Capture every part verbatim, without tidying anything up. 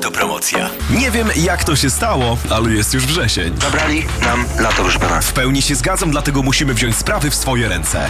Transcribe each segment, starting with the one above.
Autopromocja. Nie wiem, jak to się stało, ale jest już wrzesień. Zabrali nam lato, proszę pana. W pełni się zgadzam, dlatego musimy wziąć sprawy w swoje ręce.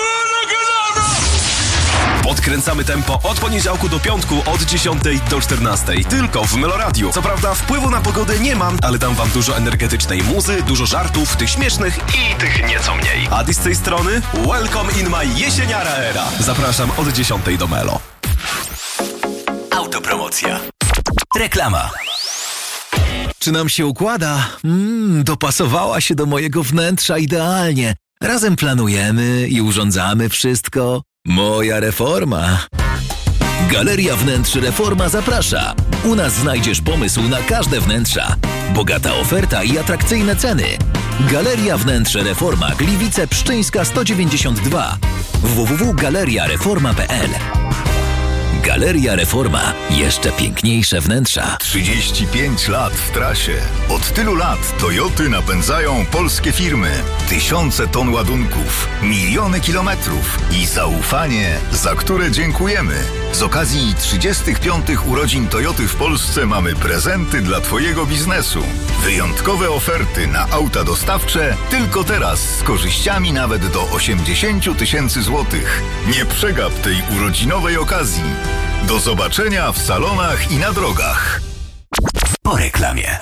Podkręcamy tempo od poniedziałku do piątku od dziesiątej do czternastej. Tylko w Meloradiu. Co prawda wpływu na pogodę nie mam, ale dam wam dużo energetycznej muzy, dużo żartów, tych śmiesznych i tych nieco mniej. A z tej strony welcome in my jesieniara era. Zapraszam od dziesiątej do Melo. Autopromocja. Reklama. Czy nam się układa? Mmm, dopasowała się do mojego wnętrza idealnie. Razem planujemy i urządzamy wszystko. Moja reforma. Galeria Wnętrz Reforma zaprasza. U nas znajdziesz pomysł na każde wnętrza. Bogata oferta i atrakcyjne ceny. Galeria Wnętrz Reforma, Gliwice Pszczyńska sto dziewięćdziesiąt dwa. w w w kropka galeria reforma kropka p l. Galeria Reforma. Jeszcze piękniejsze wnętrza. trzydzieści pięć lat w trasie. Od tylu lat Toyoty napędzają polskie firmy. Tysiące ton ładunków, miliony kilometrów i zaufanie, za które dziękujemy. Z okazji trzydziestych piątych urodzin Toyoty w Polsce mamy prezenty dla Twojego biznesu. Wyjątkowe oferty na auta dostawcze tylko teraz z korzyściami nawet do osiemdziesiąt tysięcy złotych. Nie przegap tej urodzinowej okazji. Do zobaczenia w salonach i na drogach. Po reklamie.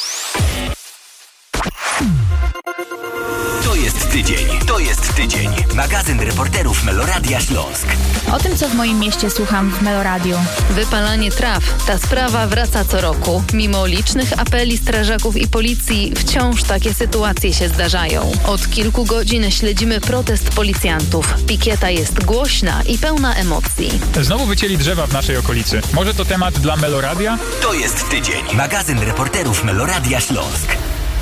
To jest tydzień, to jest tydzień. Magazyn reporterów Meloradia Śląsk. O tym, co w moim mieście słucham w Meloradiu. Wypalanie traw. Ta sprawa wraca co roku. Mimo licznych apeli strażaków i policji, wciąż takie sytuacje się zdarzają. Od kilku godzin śledzimy protest policjantów. Pikieta jest głośna i pełna emocji. Znowu wycięli drzewa w naszej okolicy. Może to temat dla Meloradia? To jest tydzień. Magazyn reporterów Meloradia Śląsk.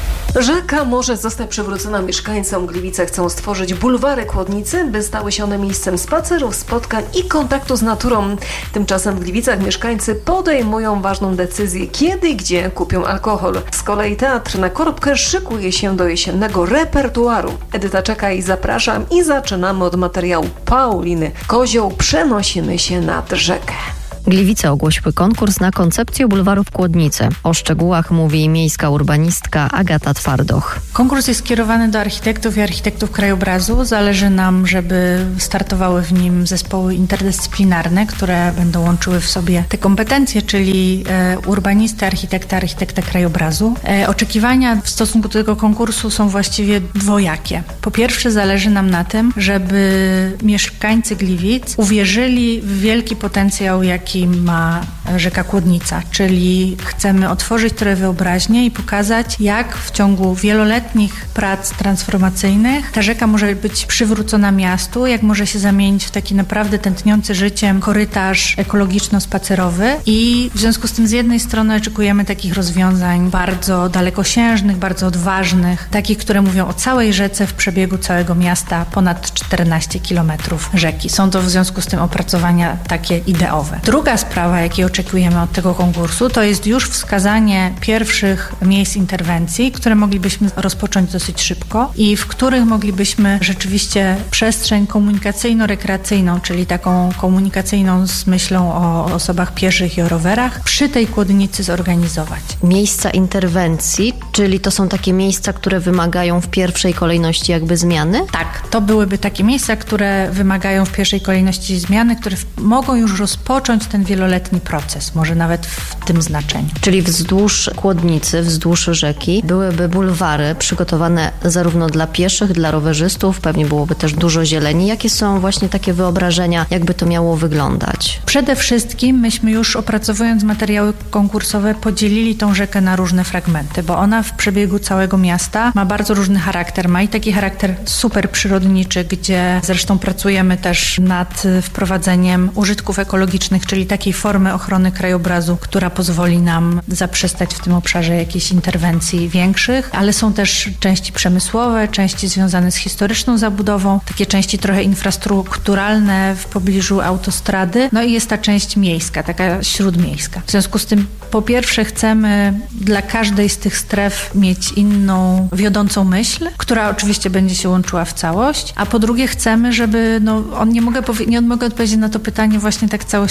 Rzeka może zostać przywrócona mieszkańcom. Gliwice chcą stworzyć bulwary Kłodnicy, by stały się one miejscem spacerów, spotkań i kontaktu z naturą. Tymczasem w Gliwicach mieszkańcy podejmują ważną decyzję, kiedy i gdzie kupią alkohol. Z kolei teatr na Korbkę szykuje się do jesiennego repertuaru. Edyta czeka i zapraszam i zaczynamy od materiału Pauliny Kozioł. Przenosimy się nad rzekę. Gliwice ogłosiły konkurs na koncepcję bulwaru w Kłodnicy. O szczegółach mówi miejska urbanistka Agata Twardoch. Konkurs jest skierowany do architektów i architektów krajobrazu. Zależy nam, żeby startowały w nim zespoły interdyscyplinarne, które będą łączyły w sobie te kompetencje, czyli e, urbanisty, architekta, architekta krajobrazu. E, oczekiwania w stosunku do tego konkursu są właściwie dwojakie. Po pierwsze, zależy nam na tym, żeby mieszkańcy Gliwic uwierzyli w wielki potencjał, jaki ma rzeka Kłodnica, czyli chcemy otworzyć trochę wyobraźnię i pokazać, jak w ciągu wieloletnich prac transformacyjnych ta rzeka może być przywrócona miastu, jak może się zamienić w taki naprawdę tętniący życiem korytarz ekologiczno-spacerowy i w związku z tym z jednej strony oczekujemy takich rozwiązań bardzo dalekosiężnych, bardzo odważnych, takich, które mówią o całej rzece w przebiegu całego miasta, ponad czternaście kilometrów rzeki. Są to w związku z tym opracowania takie ideowe. Druga sprawa, jakiej oczekujemy od tego konkursu, to jest już wskazanie pierwszych miejsc interwencji, które moglibyśmy rozpocząć dosyć szybko i w których moglibyśmy rzeczywiście przestrzeń komunikacyjno-rekreacyjną, czyli taką komunikacyjną z myślą o osobach pieszych i o rowerach, przy tej Kłodnicy zorganizować. Miejsca interwencji, czyli to są takie miejsca, które wymagają w pierwszej kolejności jakby zmiany? Tak, to byłyby takie miejsca, które wymagają w pierwszej kolejności zmiany, które w- mogą już rozpocząć ten wieloletni proces, może nawet w tym znaczeniu. Czyli wzdłuż Kłodnicy, wzdłuż rzeki byłyby bulwary przygotowane zarówno dla pieszych, dla rowerzystów, pewnie byłoby też dużo zieleni. Jakie są właśnie takie wyobrażenia, jakby to miało wyglądać? Przede wszystkim myśmy już opracowując materiały konkursowe podzielili tą rzekę na różne fragmenty, bo ona w przebiegu całego miasta ma bardzo różny charakter. Ma i taki charakter super przyrodniczy, gdzie zresztą pracujemy też nad wprowadzeniem użytków ekologicznych, czyli takiej formy ochrony krajobrazu, która pozwoli nam zaprzestać w tym obszarze jakichś interwencji większych, ale są też części przemysłowe, części związane z historyczną zabudową, takie części trochę infrastrukturalne w pobliżu autostrady, no i jest ta część miejska, taka śródmiejska. W związku z tym po pierwsze chcemy dla każdej z tych stref mieć inną wiodącą myśl, która oczywiście będzie się łączyła w całość, a po drugie chcemy, żeby, no on nie mogę, powie- nie mogę odpowiedzieć na to pytanie właśnie tak całościowo, bo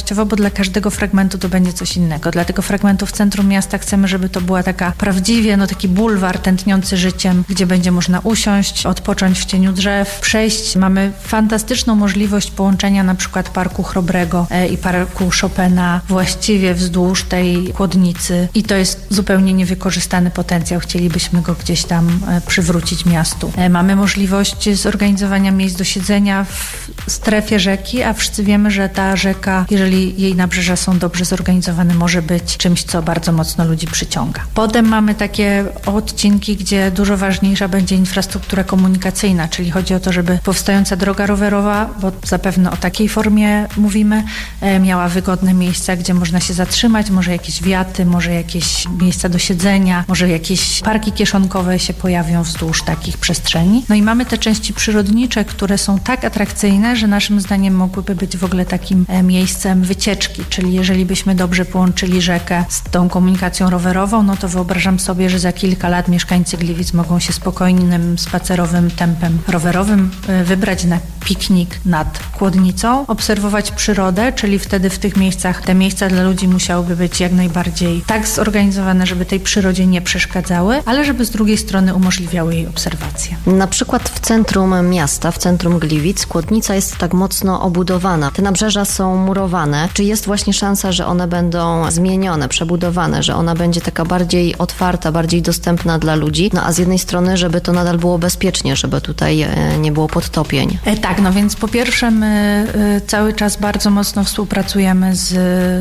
dla każdego fragmentu to będzie coś innego. Dla tego fragmentu w centrum miasta chcemy, żeby to była taka prawdziwie, no taki bulwar tętniący życiem, gdzie będzie można usiąść, odpocząć w cieniu drzew, przejść. Mamy fantastyczną możliwość połączenia na przykład Parku Chrobrego i Parku Chopina właściwie wzdłuż tej kłodnicy i to jest zupełnie niewykorzystany potencjał. Chcielibyśmy go gdzieś tam przywrócić miastu. Mamy możliwość zorganizowania miejsc do siedzenia w strefie rzeki, a wszyscy wiemy, że ta rzeka, jeżeli jej nabrzeża są dobrze zorganizowane, może być czymś, co bardzo mocno ludzi przyciąga. Potem mamy takie odcinki, gdzie dużo ważniejsza będzie infrastruktura komunikacyjna, czyli chodzi o to, żeby powstająca droga rowerowa, bo zapewne o takiej formie mówimy, miała wygodne miejsca, gdzie można się zatrzymać, może jakieś wiaty, może jakieś miejsca do siedzenia, może jakieś parki kieszonkowe się pojawią wzdłuż takich przestrzeni. No i mamy te części przyrodnicze, które są tak atrakcyjne, że naszym zdaniem mogłyby być w ogóle takim miejscem wycieczki, czyli jeżeli byśmy dobrze połączyli rzekę z tą komunikacją rowerową, no to wyobrażam sobie, że za kilka lat mieszkańcy Gliwic mogą się spokojnym, spacerowym tempem rowerowym wybrać na piknik nad Kłodnicą, obserwować przyrodę, czyli wtedy w tych miejscach, te miejsca dla ludzi musiałyby być jak najbardziej tak zorganizowane, żeby tej przyrodzie nie przeszkadzały, ale żeby z drugiej strony umożliwiały jej obserwację. Na przykład w centrum miasta, w centrum Gliwic, Kłodnica jest tak mocno obudowana. Te nabrzeża są murowane. Czy jest właśnie szansa, że one będą zmienione, przebudowane, że ona będzie taka bardziej otwarta, bardziej dostępna dla ludzi, no a z jednej strony, żeby to nadal było bezpiecznie, żeby tutaj nie było podtopień? E, tak, no więc po pierwsze my y, cały czas bardzo mocno współpracujemy z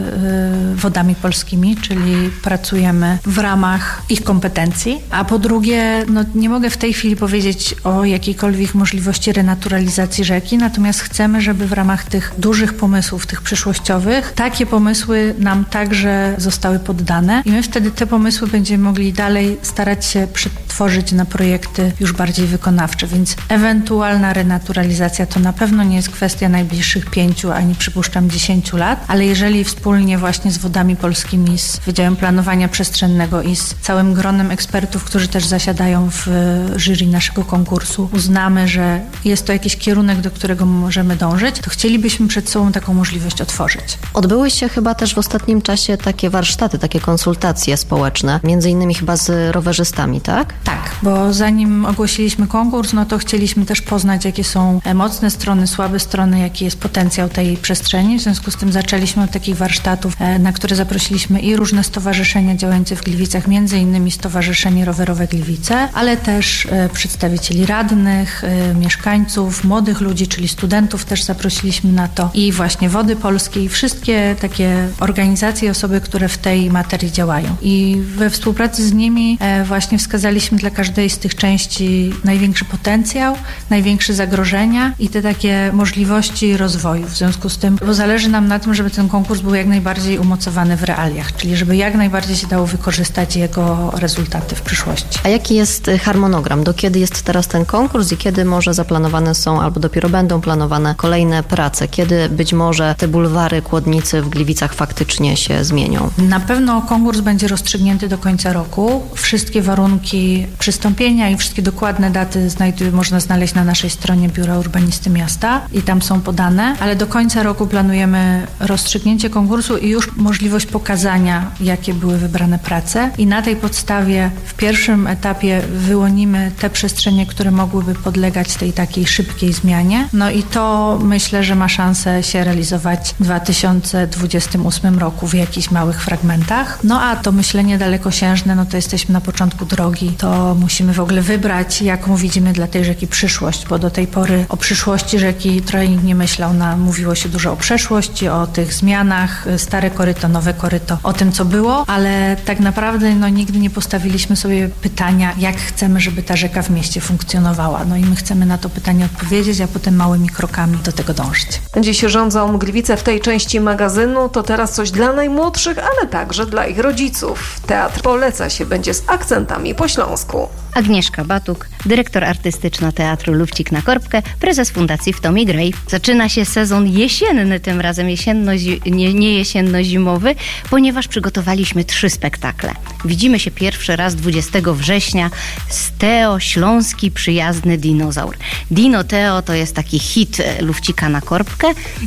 y, Wodami Polskimi, czyli pracujemy w ramach ich kompetencji, a po drugie, no nie mogę w tej chwili powiedzieć o jakiejkolwiek możliwości renaturalizacji rzeki, natomiast chcemy, żeby w ramach tych dużych pomysłów, tych przyszłościowych, takie pomysły nam także zostały poddane i my wtedy te pomysły będziemy mogli dalej starać się przetworzyć na projekty już bardziej wykonawcze, więc ewentualna renaturalizacja to na pewno nie jest kwestia najbliższych pięciu, ani przypuszczam dziesięciu lat, ale jeżeli wspólnie właśnie z Wodami Polskimi, z Wydziałem Planowania Przestrzennego i z całym gronem ekspertów, którzy też zasiadają w jury naszego konkursu, uznamy, że jest to jakiś kierunek, do którego możemy dążyć, to chcielibyśmy przed sobą taką możliwość otworzyć. Odbyły się chyba też w ostatnim czasie takie warsztaty, takie konsultacje społeczne, między innymi chyba z rowerzystami, tak? Tak, bo zanim ogłosiliśmy konkurs, no to chcieliśmy też poznać, jakie są mocne strony, słabe strony, jaki jest potencjał tej przestrzeni. W związku z tym zaczęliśmy od takich warsztatów, na które zaprosiliśmy i różne stowarzyszenia działające w Gliwicach, między innymi Stowarzyszenie Rowerowe Gliwice, ale też przedstawicieli radnych, mieszkańców, młodych ludzi, czyli studentów też zaprosiliśmy na to i właśnie Wody Polskie i wszystkie takie organizacje i osoby, które w tej materii działają. I we współpracy z nimi właśnie wskazaliśmy dla każdej z tych części największy potencjał, największe zagrożenia i te takie możliwości rozwoju. W związku z tym, bo zależy nam na tym, żeby ten konkurs był jak najbardziej umocowany w realiach, czyli żeby jak najbardziej się dało wykorzystać jego rezultaty w przyszłości. A jaki jest harmonogram? Do kiedy jest teraz ten konkurs i kiedy może zaplanowane są, albo dopiero będą planowane kolejne prace? Kiedy być może te bulwary Kłodnicy w Gliwicach faktycznie się zmienią? Na pewno konkurs będzie rozstrzygnięty do końca roku. Wszystkie warunki przystąpienia i wszystkie dokładne daty znajdują, można znaleźć na naszej stronie Biura Urbanisty Miasta i tam są podane, ale do końca roku planujemy rozstrzygnięcie konkursu i już możliwość pokazania, jakie były wybrane prace i na tej podstawie w pierwszym etapie wyłonimy te przestrzenie, które mogłyby podlegać tej takiej szybkiej zmianie. No i to myślę, że ma szansę się realizować w dwa tysiące dwudziestym ósmym roku w jakichś małych fragmentach. No a to myślenie dalekosiężne, no to jesteśmy na początku drogi, to musimy w ogóle wybrać, jaką widzimy dla tej rzeki przyszłość, bo do tej pory o przyszłości rzeki trochę nikt nie myślał. Na, mówiło się dużo o przeszłości, o tych zmianach, stare koryto, nowe koryto, o tym, co było, ale tak naprawdę no, nigdy nie postawiliśmy sobie pytania, jak chcemy, żeby ta rzeka w mieście funkcjonowała. No i my chcemy na to pytanie odpowiedzieć, a potem małymi krokami do tego dążyć. Dziś rządzą Gliwice w tej części magazynu, to teraz coś dla najmłodszych, ale także dla ich rodziców. Teatr Poleca się będzie z akcentami po śląsku. Agnieszka Batuk, dyrektor artystyczna Teatru Lufcik na Korbkę, prezes Fundacji W Tomie Grey. Zaczyna się sezon jesienny, tym razem jesienno, nie, nie jesienno-zimowy, ponieważ przygotowaliśmy trzy spektakle. Widzimy się pierwszy raz dwudziestego września z Teo Śląski Przyjazny Dinozaur. Dino Teo to jest taki hit Lufcika na Korbkę,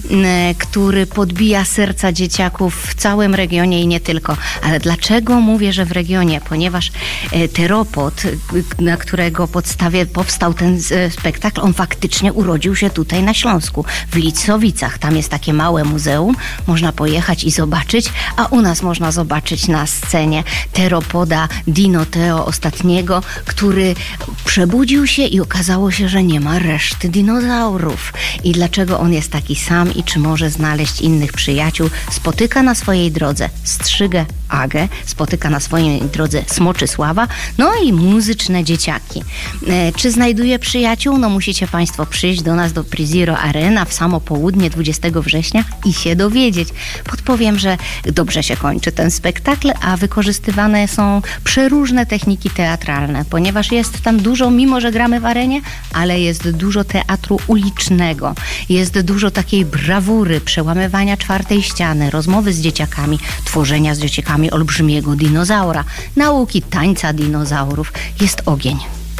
który podbija serca dzieciaków w całym regionie i nie tylko. Ale dlaczego mówię, że w regionie? Ponieważ teropod, na którego podstawie powstał ten spektakl, on faktycznie urodził się tutaj na Śląsku, w Licowicach. Tam jest takie małe muzeum, można pojechać i zobaczyć, a u nas można zobaczyć na scenie teropoda Dino Teo ostatniego, który przebudził się i okazało się, że nie ma reszty dinozaurów. I dlaczego on jest taki sam i czy może znaleźć innych przyjaciół? Spotyka na swojej drodze Strzygę Agę, spotyka na swojej drodze Smoczysława, no i muzyczne dzieciaki. E, czy znajduje przyjaciół? No musicie Państwo przyjść do nas do Priziro Arena w samo południe dwudziestego września i się dowiedzieć. Podpowiem, że dobrze się kończy ten spektakl, a wykorzystywane są przeróżne techniki teatralne, ponieważ jest tam dużo, mimo że gramy w arenie, ale jest dużo teatru ulicznego, jest dużo takiej brawury, przełamywania czwartej ściany, rozmowy z dzieciakami, tworzenia z dzieciakami olbrzymiego dinozaura, nauki tańca dinozaurów. Jest ogień.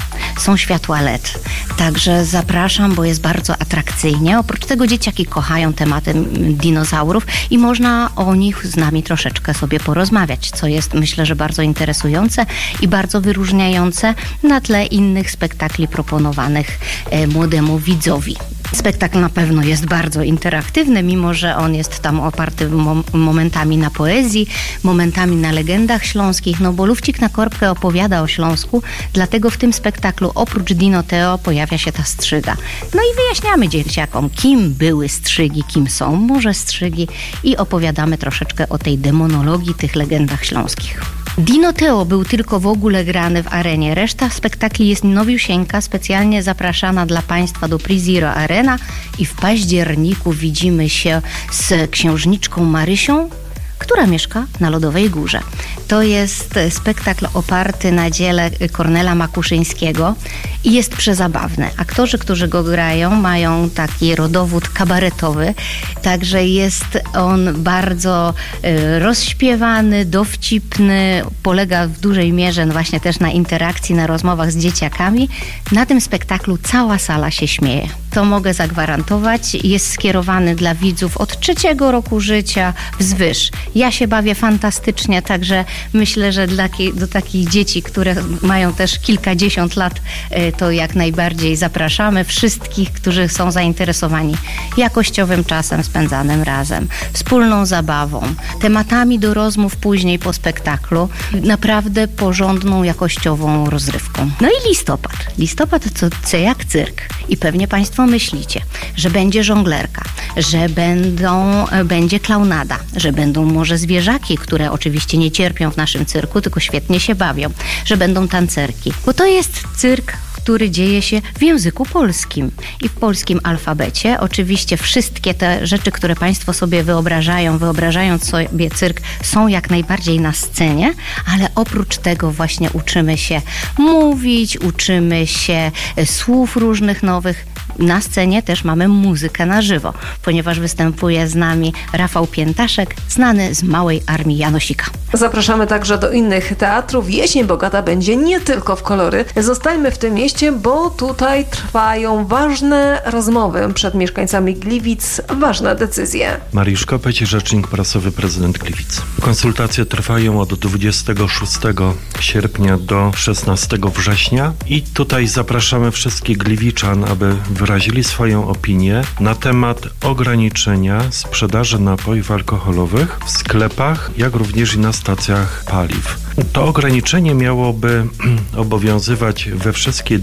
Są światła L E D. Także zapraszam, bo jest bardzo atrakcyjnie. Oprócz tego dzieciaki kochają tematy dinozaurów i można o nich z nami troszeczkę sobie porozmawiać, co jest, myślę, że bardzo interesujące i bardzo wyróżniające na tle innych spektakli proponowanych e, młodemu widzowi. Spektakl na pewno jest bardzo interaktywny, mimo że on jest tam oparty mom- momentami na poezji, momentami na legendach śląskich, no bo Lufcik na Korbkę opowiada o Śląsku, dlatego w tym spektaklu oprócz Dino Teo pojawia się ta strzyga. No i wyjaśniamy dzieciakom, kim były strzygi, kim są może strzygi i opowiadamy troszeczkę o tej demonologii, tych legendach śląskich. Dino Teo był tylko w ogóle grany w arenie. Reszta spektakli jest nowiusieńka, specjalnie zapraszana dla Państwa do Priziro Arena i w październiku widzimy się z księżniczką Marysią, która mieszka na Lodowej Górze. To jest spektakl oparty na dziele Kornela Makuszyńskiego i jest przezabawny. Aktorzy, którzy go grają, mają taki rodowód kabaretowy, także jest on bardzo y, rozśpiewany, dowcipny, polega w dużej mierze właśnie też na interakcji, na rozmowach z dzieciakami. Na tym spektaklu cała sala się śmieje. To mogę zagwarantować. Jest skierowany dla widzów od trzeciego roku życia wzwyż. Ja się bawię fantastycznie, także myślę, że dla do takich dzieci, które mają też kilkadziesiąt lat, to jak najbardziej zapraszamy wszystkich, którzy są zainteresowani jakościowym czasem spędzanym razem, wspólną zabawą, tematami do rozmów później po spektaklu, naprawdę porządną, jakościową rozrywką. No i listopad. Listopad to co jak cyrk. I pewnie Państwo myślicie, że będzie żonglerka, że będą, będzie klaunada, że będą może zwierzaki, które oczywiście nie cierpią w naszym cyrku, tylko świetnie się bawią, że będą tancerki. Bo to jest cyrk, który dzieje się w języku polskim i w polskim alfabecie. Oczywiście wszystkie te rzeczy, które Państwo sobie wyobrażają, wyobrażając sobie cyrk, są jak najbardziej na scenie, ale oprócz tego właśnie uczymy się mówić, uczymy się słów różnych nowych. Na scenie też mamy muzykę na żywo, ponieważ występuje z nami Rafał Piętaszek, znany z Małej Armii Janosika. Zapraszamy także do innych teatrów. Jesień bogata będzie nie tylko w kolory. Zostańmy w tym mieście, bo tutaj trwają ważne rozmowy przed mieszkańcami Gliwic, ważne decyzje. Mariusz Kopeć, rzecznik prasowy, prezydent Gliwic. Konsultacje trwają od dwudziestego szóstego sierpnia do szesnastego września i tutaj zapraszamy wszystkich Gliwiczan, aby wyrazili swoją opinię na temat ograniczenia sprzedaży napojów alkoholowych w sklepach, jak również i na stacjach paliw. To ograniczenie miałoby obowiązywać we wszystkich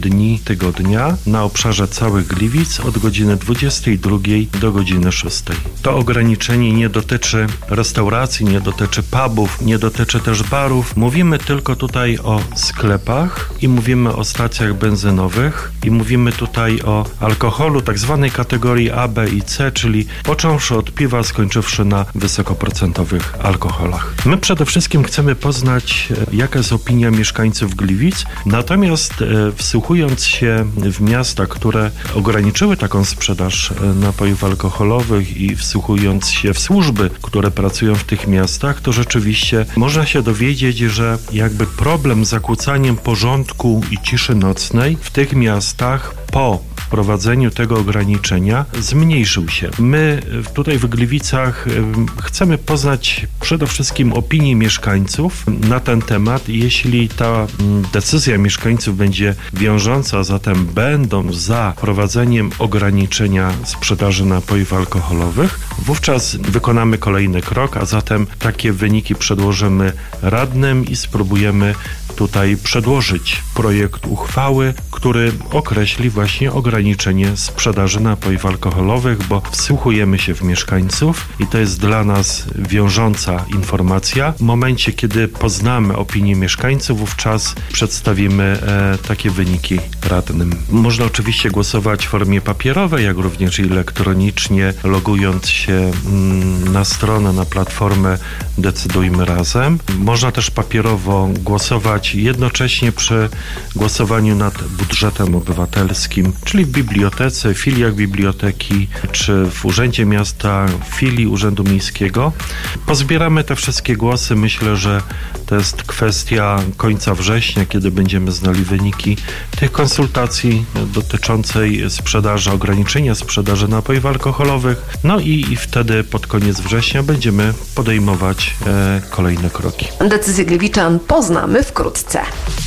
dni tygodnia na obszarze całych Gliwic od godziny dwudziestej drugiej do godziny szóstej. To ograniczenie nie dotyczy restauracji, nie dotyczy pubów, nie dotyczy też barów. Mówimy tylko tutaj o sklepach i mówimy o stacjach benzynowych i mówimy tutaj o alkoholu tak zwanej kategorii A, B i C, czyli począwszy od piwa, skończywszy na wysokoprocentowych alkoholach. My przede wszystkim chcemy poznać, jaka jest opinia mieszkańców Gliwic, natomiast e, wsłuchując się w miasta, które ograniczyły taką sprzedaż napojów alkoholowych i wsłuchując się w służby, które pracują w tych miastach, to rzeczywiście można się dowiedzieć, że jakby problem z zakłócaniem porządku i ciszy nocnej w tych miastach po wprowadzeniu tego ograniczenia zmniejszył się. My tutaj w Gliwicach chcemy poznać przede wszystkim opinię mieszkańców na ten temat. Jeśli ta decyzja mieszkańców będzie wiążąca, zatem będą za wprowadzeniem ograniczenia sprzedaży napojów alkoholowych, wówczas wykonamy kolejny krok, a zatem takie wyniki przedłożymy radnym i spróbujemy tutaj przedłożyć projekt uchwały, który określi właśnie ograniczenie sprzedaży napojów alkoholowych, bo wsłuchujemy się w mieszkańców i to jest dla nas wiążąca informacja. W momencie, kiedy poznamy opinię mieszkańców, wówczas przedstawimy e, takie wyniki radnym. Można oczywiście głosować w formie papierowej, jak również i elektronicznie, logując się mm, na stronę, na platformę Decydujmy Razem. Można też papierowo głosować jednocześnie przy głosowaniu nad budżetem obywatelskim, czyli w bibliotece, filiach biblioteki, czy w Urzędzie Miasta, w filii Urzędu Miejskiego. Pozbieramy te wszystkie głosy. Myślę, że to jest kwestia końca września, kiedy będziemy znali wyniki tych konsultacji dotyczącej sprzedaży, ograniczenia sprzedaży napojów alkoholowych. No i, i wtedy pod koniec września będziemy podejmować e, kolejne kroki. Decyzję Gliwiczan poznamy wkrótce.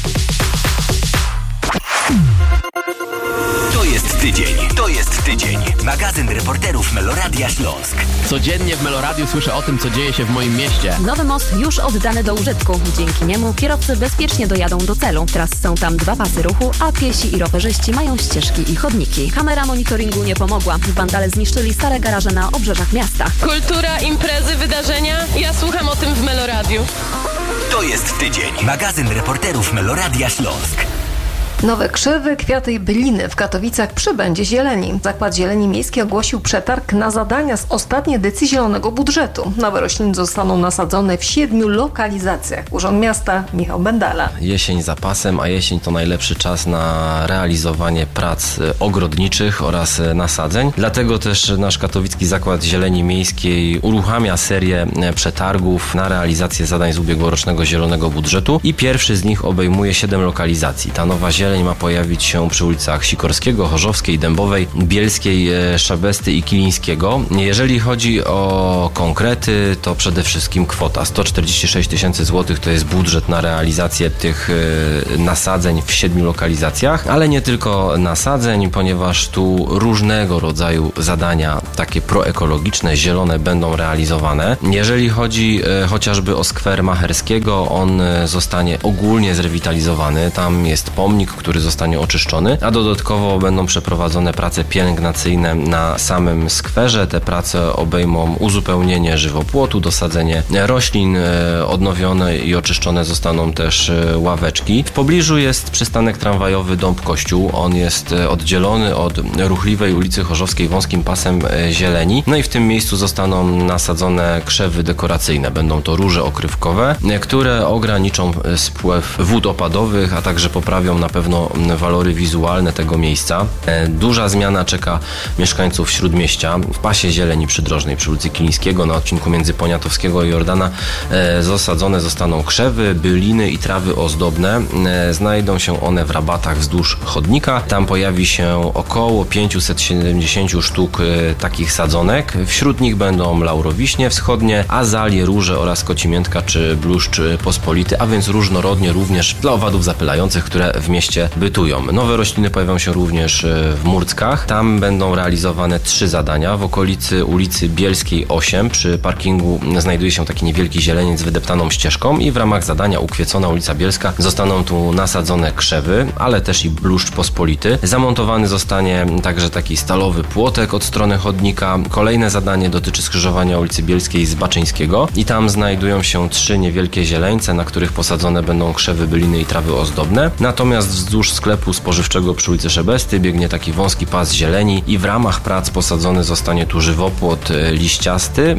To jest tydzień, to jest tydzień. Magazyn reporterów Meloradia Śląsk. Codziennie w Meloradiu słyszę o tym, co dzieje się w moim mieście. Nowy most już oddany do użytku. Dzięki niemu kierowcy bezpiecznie dojadą do celu. Teraz są tam dwa pasy ruchu, a piesi i rowerzyści mają ścieżki i chodniki. Kamera monitoringu nie pomogła. Wandale zniszczyli stare garaże na obrzeżach miasta. Kultura, imprezy, wydarzenia. Ja słucham o tym w Meloradiu. To jest tydzień. Magazyn reporterów Meloradia Śląsk. Nowe krzewy, kwiaty i byliny w Katowicach przybędzie zieleni. Zakład Zieleni Miejskiej ogłosił przetarg na zadania z ostatniej edycji Zielonego Budżetu. Nowe rośliny zostaną nasadzone w siedmiu lokalizacjach. Urząd Miasta, Michał Bendala. Jesień za pasem, a jesień to najlepszy czas na realizowanie prac ogrodniczych oraz nasadzeń. Dlatego też nasz Katowicki Zakład Zieleni Miejskiej uruchamia serię przetargów na realizację zadań z ubiegłorocznego Zielonego Budżetu i pierwszy z nich obejmuje siedem lokalizacji. Ta nowa zieleń ma pojawić się przy ulicach Sikorskiego, Chorzowskiej, Dębowej, Bielskiej, Szabesty i Kilińskiego. Jeżeli chodzi o konkrety, to przede wszystkim kwota sto czterdzieści sześć tysięcy złotych to jest budżet na realizację tych nasadzeń w siedmiu lokalizacjach, ale nie tylko nasadzeń, ponieważ tu różnego rodzaju zadania, takie proekologiczne, zielone będą realizowane. Jeżeli chodzi chociażby o skwer Macherskiego, on zostanie ogólnie zrewitalizowany. Tam jest pomnik, który zostanie oczyszczony, a dodatkowo będą przeprowadzone prace pielęgnacyjne na samym skwerze. Te prace obejmą uzupełnienie żywopłotu, dosadzenie roślin, odnowione i oczyszczone zostaną też ławeczki. W pobliżu jest przystanek tramwajowy Dąb Kościół. On jest oddzielony od ruchliwej ulicy Chorzowskiej wąskim pasem zieleni. No i w tym miejscu zostaną nasadzone krzewy dekoracyjne. Będą to róże okrywkowe, które ograniczą spływ wód opadowych, a także poprawią na pewno walory wizualne tego miejsca. Duża zmiana czeka mieszkańców Śródmieścia. W pasie zieleni przydrożnej przy ulicy Kilińskiego na odcinku między Poniatowskiego i Jordana zasadzone zostaną krzewy, byliny i trawy ozdobne. Znajdą się one w rabatach wzdłuż chodnika. Tam pojawi się około pięćset siedemdziesiąt sztuk takich sadzonek. Wśród nich będą laurowiśnie wschodnie, azalie, róże oraz kocimiętka czy bluszcz pospolity, a więc różnorodnie również dla owadów zapylających, które w mieście obiekcie bytują. Nowe rośliny pojawią się również w Murckach. Tam będą realizowane trzy zadania. W okolicy ulicy Bielskiej osiem przy parkingu znajduje się taki niewielki zieleniec z wydeptaną ścieżką i w ramach zadania Ukwiecona ulica Bielska zostaną tu nasadzone krzewy, ale też i bluszcz pospolity. Zamontowany zostanie także taki stalowy płotek od strony chodnika. Kolejne zadanie dotyczy skrzyżowania ulicy Bielskiej z Baczyńskiego i tam znajdują się trzy niewielkie zieleńce, na których posadzone będą krzewy, byliny i trawy ozdobne. Natomiast wzdłuż sklepu spożywczego przy ulicy Szebesty biegnie taki wąski pas zieleni i w ramach prac posadzony zostanie tu żywopłot liściasty.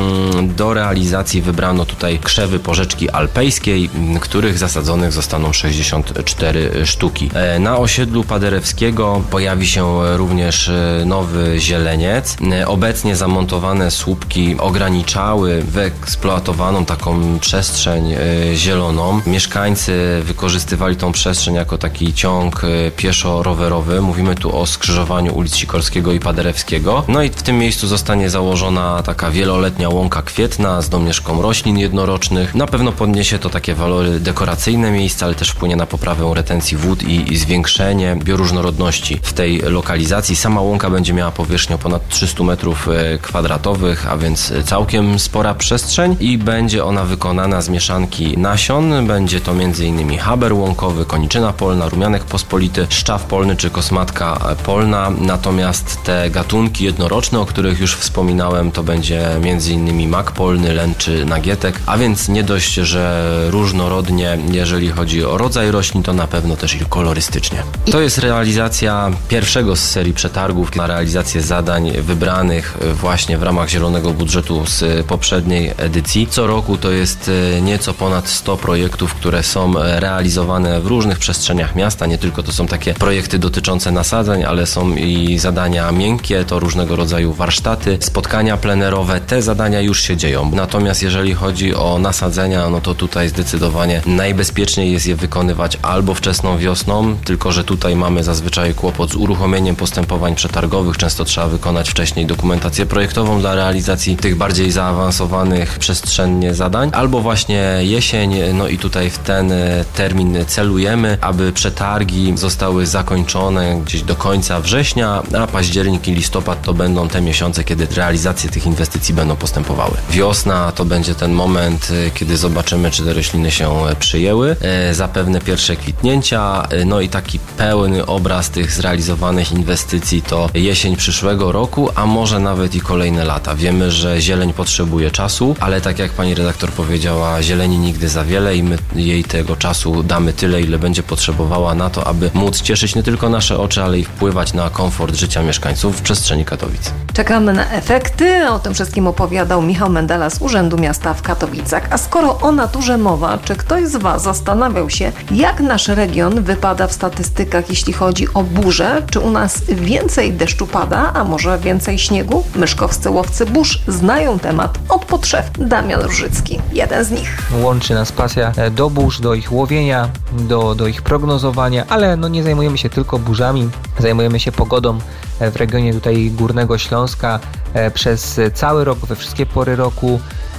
Do realizacji wybrano tutaj krzewy porzeczki alpejskiej, których zasadzonych zostaną sześćdziesiąt cztery sztuki. Na osiedlu Paderewskiego pojawi się również nowy zieleniec. Obecnie zamontowane słupki ograniczały wyeksploatowaną taką przestrzeń zieloną. Mieszkańcy wykorzystywali tą przestrzeń jako taki ciąg pieszo-rowerowy. Mówimy tu o skrzyżowaniu ulic Sikorskiego i Paderewskiego. No i w tym miejscu zostanie założona taka wieloletnia łąka kwietna z domieszką roślin jednorocznych. Na pewno podniesie to takie walory dekoracyjne miejsca, ale też wpłynie na poprawę retencji wód i, i zwiększenie bioróżnorodności w tej lokalizacji. Sama łąka będzie miała powierzchnię ponad trzysta metrów kwadratowych, a więc całkiem spora przestrzeń i będzie ona wykonana z mieszanki nasion. Będzie to m.in. haber łąkowy, koniczyna polna, rumianek pospolity, szczaw polny czy kosmatka polna. Natomiast te gatunki jednoroczne, o których już wspominałem, to będzie m.in. mak polny, len czy nagietek, a więc nie dość, że różnorodnie, jeżeli chodzi o rodzaj roślin, to na pewno też i kolorystycznie. To jest realizacja pierwszego z serii przetargów na realizację zadań wybranych właśnie w ramach zielonego budżetu z poprzedniej edycji. Co roku to jest nieco ponad sto projektów, które są realizowane w różnych przestrzeniach miasta. Nie tylko to są takie projekty dotyczące nasadzeń, ale są i zadania miękkie, to różnego rodzaju warsztaty, spotkania plenerowe. Te zadania już się dzieją. Natomiast jeżeli chodzi o nasadzenia, no to tutaj zdecydowanie najbezpieczniej jest je wykonywać albo wczesną wiosną, tylko że tutaj mamy zazwyczaj kłopot z uruchomieniem postępowań przetargowych. Często trzeba wykonać wcześniej dokumentację projektową dla realizacji tych bardziej zaawansowanych przestrzennie zadań, albo właśnie jesień, no i tutaj w ten termin celujemy, aby przetargi zostały zakończone gdzieś do końca września, a październik i listopad to będą te miesiące, kiedy realizacje tych inwestycji będą postępowały. Wiosna to będzie ten moment, kiedy zobaczymy, czy te rośliny się przyjęły, zapewne pierwsze kwitnięcia, no i taki pełny obraz tych zrealizowanych inwestycji to jesień przyszłego roku, a może nawet i kolejne lata. Wiemy, że zieleń potrzebuje czasu, ale tak jak pani redaktor powiedziała, zieleni nigdy za wiele i my jej tego czasu damy tyle, ile będzie potrzebowała na to, aby móc cieszyć nie tylko nasze oczy, ale i wpływać na komfort życia mieszkańców w przestrzeni Katowic. Czekamy na efekty. O tym wszystkim opowiadał Michał Mendela z Urzędu Miasta w Katowicach. A skoro o naturze mowa, czy ktoś z Was zastanawiał się, jak nasz region wypada w statystykach, jeśli chodzi o burze? Czy u nas więcej deszczu pada, a może więcej śniegu? Myszkowscy łowcy burz znają temat od podszef. Damian Różycki, jeden z nich. Łączy nas pasja do burz, do ich łowienia, do, do ich prognozowania, ale no nie zajmujemy się tylko burzami, zajmujemy się pogodą w regionie tutaj Górnego Śląska przez cały rok, we wszystkie pory roku.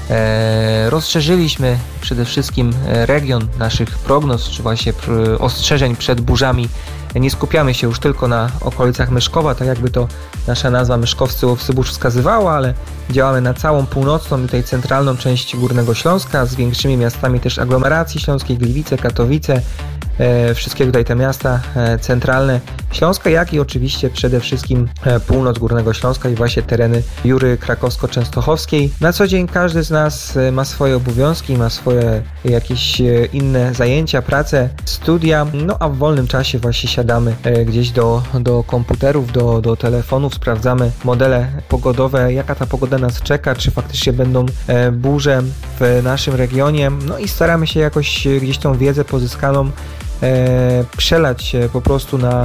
Rozszerzyliśmy przede wszystkim region naszych prognoz, czy właśnie ostrzeżeń przed burzami. Nie skupiamy się już tylko na okolicach Myszkowa, tak jakby to nasza nazwa Myszkowscy Łowcy Burz wskazywała, ale działamy na całą północną i tutaj centralną część Górnego Śląska z większymi miastami też aglomeracji śląskiej, Gliwice, Katowice, e, wszystkie tutaj te miasta e, centralne Śląska, jak i oczywiście przede wszystkim e, północ Górnego Śląska i właśnie tereny Jury Krakowsko-Częstochowskiej. Na co dzień każdy z nas e, ma swoje obowiązki, ma swoje jakieś e, inne zajęcia, pracę, studia, no a w wolnym czasie właśnie siadamy e, gdzieś do, do komputerów, do, do telefonów, sprawdzamy modele pogodowe, jaka ta pogoda nas czeka, czy faktycznie będą e, burze w naszym regionie, no i staramy się jakoś gdzieś tą wiedzę pozyskaną e, przelać po prostu na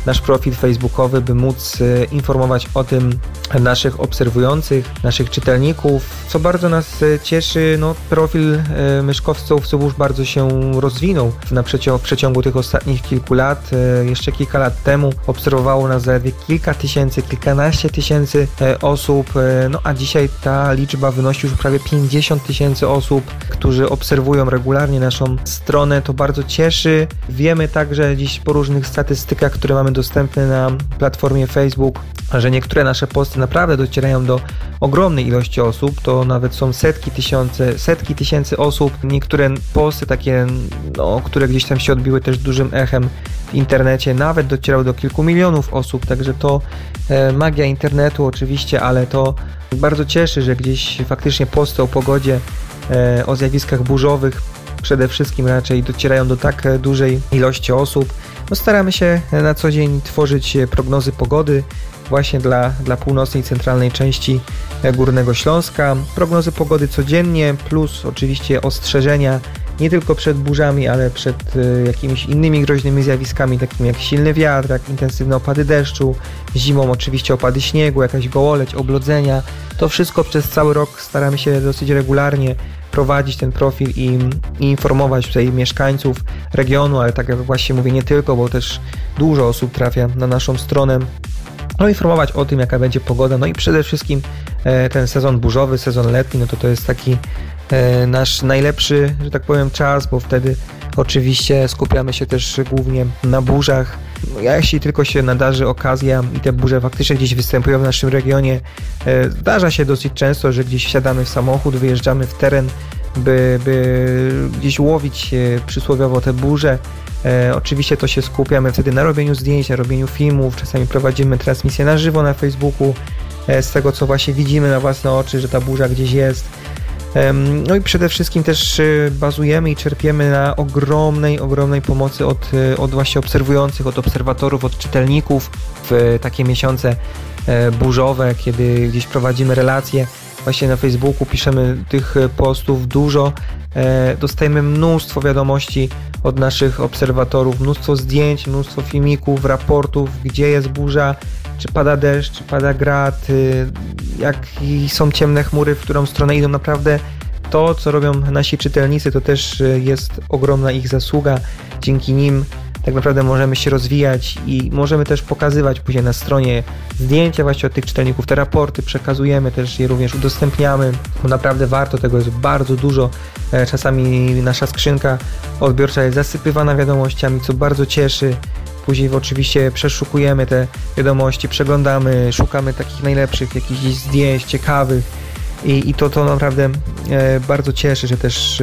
nasz profil facebookowy, by móc informować o tym naszych obserwujących, naszych czytelników. Co bardzo nas cieszy, no profil myszkowców Subóż bardzo się rozwinął na przecią- w przeciągu tych ostatnich kilku lat. Jeszcze kilka lat temu obserwowało nas zaledwie kilka tysięcy, kilkanaście tysięcy osób, no a dzisiaj ta liczba wynosi już prawie pięćdziesiąt tysięcy osób, którzy obserwują regularnie naszą stronę. To bardzo cieszy. Wiemy także dziś po różnych statystykach, które mamy dostępne na platformie Facebook, że niektóre nasze posty naprawdę docierają do ogromnej ilości osób, to nawet są setki tysiące, setki tysięcy osób. Niektóre posty takie, no, które gdzieś tam się odbiły też dużym echem w internecie, nawet docierały do kilku milionów osób, także to e, magia internetu oczywiście, ale to bardzo cieszy, że gdzieś faktycznie posty o pogodzie, e, o zjawiskach burzowych przede wszystkim raczej docierają do tak dużej ilości osób. No, staramy się na co dzień tworzyć prognozy pogody właśnie dla, dla północnej i centralnej części Górnego Śląska. Prognozy pogody codziennie, plus oczywiście ostrzeżenia nie tylko przed burzami, ale przed y, jakimiś innymi groźnymi zjawiskami, takimi jak silny wiatr, jak intensywne opady deszczu, zimą oczywiście opady śniegu, jakaś gołoleć, oblodzenia. To wszystko przez cały rok staramy się dosyć regularnie prowadzić ten profil i, i informować tutaj mieszkańców regionu, ale tak jak właśnie mówię, nie tylko, bo też dużo osób trafia na naszą stronę. No, informować o tym, jaka będzie pogoda, no i przede wszystkim e, ten sezon burzowy, sezon letni, no to to jest taki e, nasz najlepszy, że tak powiem, czas, bo wtedy oczywiście skupiamy się też głównie na burzach. No, jeśli tylko się nadarzy okazja i te burze faktycznie gdzieś występują w naszym regionie, e, zdarza się dosyć często, że gdzieś wsiadamy w samochód, wyjeżdżamy w teren, by, by gdzieś łowić e, przysłowiowo te burze. E, oczywiście to się skupiamy wtedy na robieniu zdjęć, na robieniu filmów, czasami prowadzimy transmisję na żywo na Facebooku e, z tego, co właśnie widzimy na własne oczy, że ta burza gdzieś jest. E, no i przede wszystkim też e, bazujemy i czerpiemy na ogromnej, ogromnej pomocy od, e, od właśnie obserwujących, od obserwatorów, od czytelników w e, takie miesiące e, burzowe, kiedy gdzieś prowadzimy relacje. Właśnie na Facebooku piszemy tych postów dużo, e, dostajemy mnóstwo wiadomości od naszych obserwatorów, mnóstwo zdjęć, mnóstwo filmików, raportów, gdzie jest burza, czy pada deszcz, czy pada grad, y, jak są ciemne chmury, w którą stronę idą. Naprawdę to, co robią nasi czytelnicy, to też jest ogromna ich zasługa. Dzięki nim tak naprawdę możemy się rozwijać i możemy też pokazywać później na stronie zdjęcia właśnie od tych czytelników, te raporty przekazujemy, też je również udostępniamy, bo naprawdę warto tego, jest bardzo dużo. Czasami nasza skrzynka odbiorcza jest zasypywana wiadomościami, co bardzo cieszy. Później oczywiście przeszukujemy te wiadomości, przeglądamy, szukamy takich najlepszych jakichś zdjęć ciekawych i, i to, to naprawdę bardzo cieszy, że też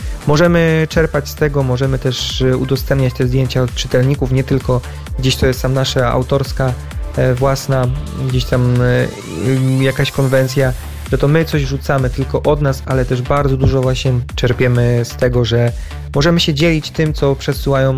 możemy czerpać z tego, możemy też udostępniać te zdjęcia od czytelników, nie tylko gdzieś to jest tam nasza autorska, własna, gdzieś tam jakaś konwencja, że to my coś rzucamy tylko od nas, ale też bardzo dużo właśnie czerpiemy z tego, że możemy się dzielić tym, co przesyłają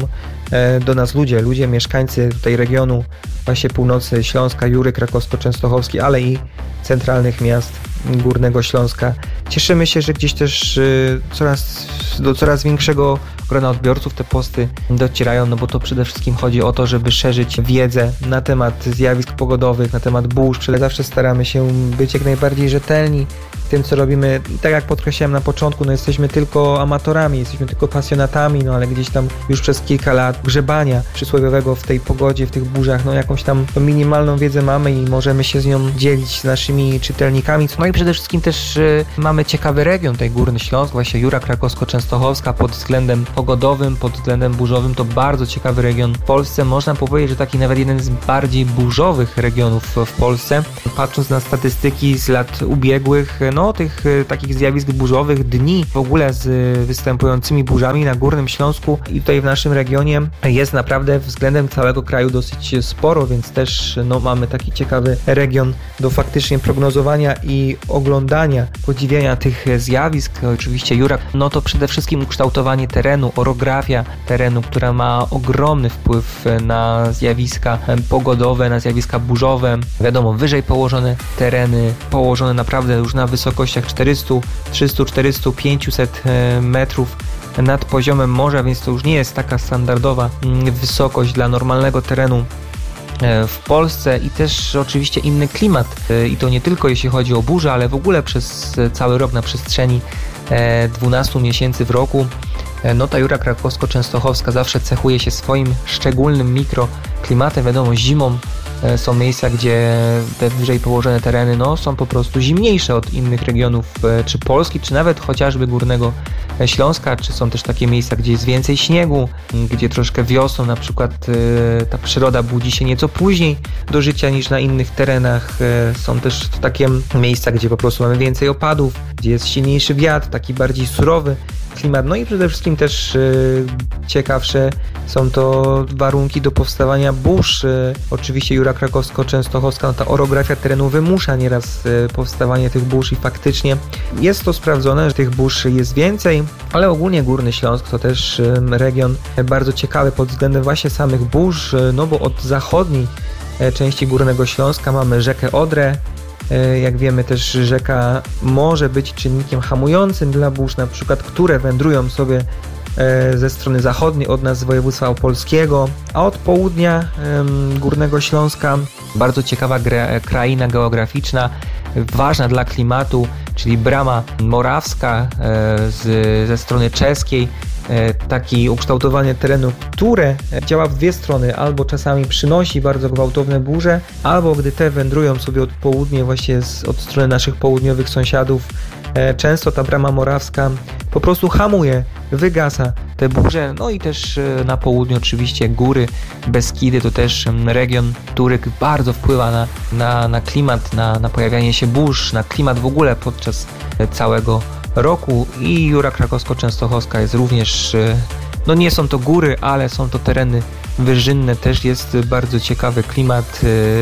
do nas ludzie, ludzie, mieszkańcy tutaj regionu, właśnie północy Śląska, Jury Krakowsko-Częstochowski, ale i centralnych miast Górnego Śląska. Cieszymy się, że gdzieś też coraz, do coraz większego grona odbiorców te posty docierają, no bo to przede wszystkim chodzi o to, żeby szerzyć wiedzę na temat zjawisk pogodowych, na temat burz. Przede zawsze staramy się być jak najbardziej rzetelni w tym, co robimy. I tak jak podkreślałem na początku, no jesteśmy tylko amatorami, jesteśmy tylko pasjonatami, no ale gdzieś tam już przez kilka lat grzebania przysłowiowego w tej pogodzie, w tych burzach, no jakąś tam minimalną wiedzę mamy i możemy się z nią dzielić z naszymi czytelnikami. No i przede wszystkim też y, mamy ciekawy region, tutaj Górny Śląsk, właśnie Jura Krakowsko-Częstochowska pod względem pogodowym, pod względem burzowym, to bardzo ciekawy region w Polsce. Można powiedzieć, że taki nawet jeden z bardziej burzowych regionów w Polsce. Patrząc na statystyki z lat ubiegłych, no tych y, takich zjawisk burzowych, dni w ogóle z y, występującymi burzami na Górnym Śląsku i tutaj w naszym regionie jest naprawdę względem całego kraju dosyć sporo, więc też no, mamy taki ciekawy region do faktycznie prognozowania i oglądania, podziwiania tych zjawisk. Oczywiście Jura, no to przede wszystkim ukształtowanie terenu, orografia terenu, która ma ogromny wpływ na zjawiska pogodowe, na zjawiska burzowe. Wiadomo, wyżej położone tereny, położone naprawdę już na wysokościach czterysta, trzysta, czterysta, pięćset metrów nad poziomem morza, więc to już nie jest taka standardowa wysokość dla normalnego terenu w Polsce i też oczywiście inny klimat. I to nie tylko jeśli chodzi o burzę, ale w ogóle przez cały rok na przestrzeni dwunastu miesięcy w roku. No ta Jura Krakowsko-Częstochowska zawsze cechuje się swoim szczególnym mikroklimatem. Wiadomo, zimą są miejsca, gdzie te wyżej położone tereny no, są po prostu zimniejsze od innych regionów czy Polski, czy nawet chociażby Górnego Śląska, czy są też takie miejsca, gdzie jest więcej śniegu, gdzie troszkę wiosną na przykład ta przyroda budzi się nieco później do życia niż na innych terenach. Są też takie miejsca, gdzie po prostu mamy więcej opadów, gdzie jest silniejszy wiatr, taki bardziej surowy klimat, no i przede wszystkim też y, ciekawsze są to warunki do powstawania burz. Y, oczywiście Jura Krakowsko-Częstochowska, no ta orografia terenu wymusza nieraz y, powstawanie tych burz i faktycznie jest to sprawdzone, że tych burz jest więcej, ale ogólnie Górny Śląsk to też y, region bardzo ciekawy pod względem właśnie samych burz, y, no bo od zachodniej y, części Górnego Śląska mamy rzekę Odrę. Jak wiemy też rzeka może być czynnikiem hamującym dla burz, na przykład, które wędrują sobie ze strony zachodniej od nas z województwa opolskiego, a od południa Górnego Śląska bardzo ciekawa kraina geograficzna, ważna dla klimatu, czyli Brama Morawska z, ze strony czeskiej. Takie ukształtowanie terenu, które działa w dwie strony, albo czasami przynosi bardzo gwałtowne burze, albo gdy te wędrują sobie od południa, właśnie z, od strony naszych południowych sąsiadów, często ta Brama Morawska po prostu hamuje, wygasa te burze. No i też na południu oczywiście góry, Beskidy to też region, który bardzo wpływa na, na, na klimat, na, na pojawianie się burz, na klimat w ogóle podczas całego roku i Jura Krakowsko-Częstochowska jest również, no nie są to góry, ale są to tereny wyżynne, też jest bardzo ciekawy klimat,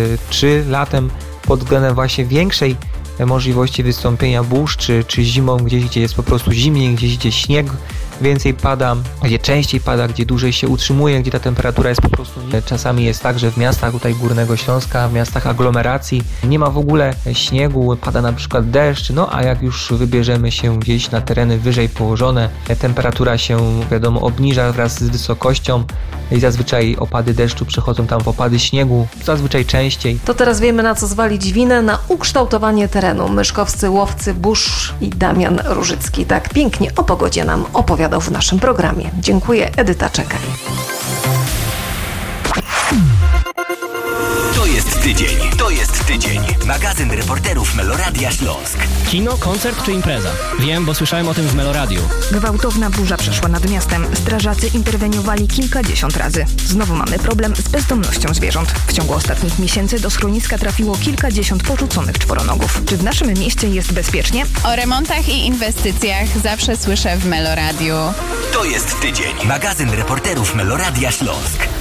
czy latem pod względem właśnie większej możliwości wystąpienia burz, czy, czy zimą gdzieś, gdzie jest po prostu zimniej, gdzieś, gdzie śnieg więcej pada, gdzie częściej pada, gdzie dłużej się utrzymuje, gdzie ta temperatura jest po prostu nie. Czasami jest tak, że w miastach tutaj Górnego Śląska, w miastach aglomeracji nie ma w ogóle śniegu, pada na przykład deszcz, no a jak już wybierzemy się gdzieś na tereny wyżej położone, temperatura się wiadomo obniża wraz z wysokością i zazwyczaj opady deszczu przechodzą tam w opady śniegu, zazwyczaj częściej. To teraz wiemy, na co zwalić winę, na ukształtowanie terenu. Myszkowscy łowcy burz i Damian Różycki tak pięknie o pogodzie nam opowiadał w naszym programie. Dziękuję, Edyta Czekaj. To jest tydzień, to jest tydzień. Magazyn reporterów Meloradia Śląsk. Kino, koncert czy impreza? Wiem, bo słyszałem o tym w Meloradiu. Gwałtowna burza przeszła nad miastem. Strażacy interweniowali kilkadziesiąt razy. Znowu mamy problem z bezdomnością zwierząt. W ciągu ostatnich miesięcy do schroniska trafiło kilkadziesiąt porzuconych czworonogów. Czy w naszym mieście jest bezpiecznie? O remontach i inwestycjach zawsze słyszę w Meloradiu. To jest tydzień. Magazyn reporterów Meloradia Śląsk.